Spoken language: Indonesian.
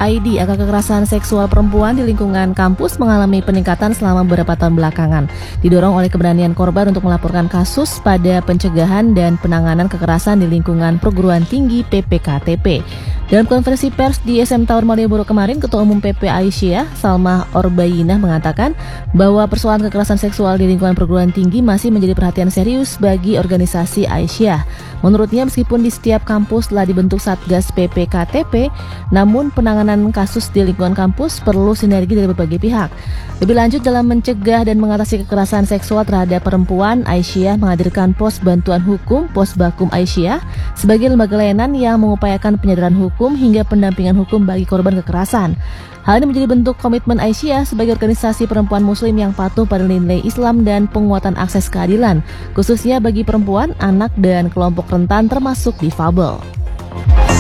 ID, angka kekerasan seksual perempuan di lingkungan kampus mengalami peningkatan selama beberapa tahun belakangan, didorong oleh keberanian korban untuk melaporkan kasus pada pencegahan dan penanganan kekerasan di lingkungan perguruan tinggi PPKTP. Dalam konferensi pers di SM Tower Malioboro kemarin, Ketua Umum PP Aisyah, Salma Orbayinah, mengatakan bahwa persoalan kekerasan seksual di lingkungan perguruan tinggi masih menjadi perhatian serius bagi organisasi Aisyah. Menurutnya, meskipun di setiap kampus telah dibentuk Satgas PPKTP, namun penanganan kasus di lingkungan kampus perlu sinergi dari berbagai pihak. Lebih lanjut, dalam mencegah dan mengatasi kekerasan seksual terhadap perempuan, Aisyah menghadirkan Pos Bantuan Hukum Posbakum Aisyah sebagai lembaga layanan yang mengupayakan penyadaran hukum hingga pendampingan hukum bagi korban kekerasan. Hal ini menjadi bentuk komitmen Aisyah sebagai organisasi perempuan muslim yang patuh pada nilai Islam dan penguatan akses keadilan, khususnya bagi perempuan, anak, dan kelompok rentan termasuk difabel.